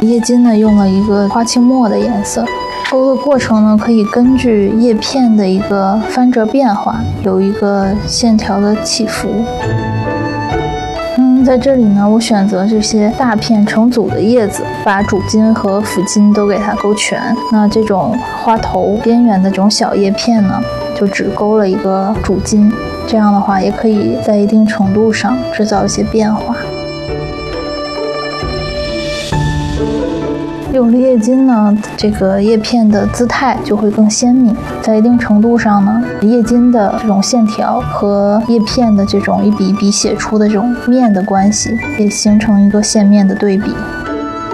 液晶呢用了一个花青墨的颜色，勾的过程呢可以根据叶片的一个翻折变化，有一个线条的起伏。在这里呢，我选择这些大片成组的叶子，把主筋和辅筋都给它勾全。那这种花头边缘的这种小叶片呢，就只勾了一个主筋，这样的话也可以在一定程度上制造一些变化。有了液晶呢，这个叶片的姿态就会更鲜明。在一定程度上呢，液晶的这种线条和叶片的这种一笔一笔写出的这种面的关系，也形成一个线面的对比。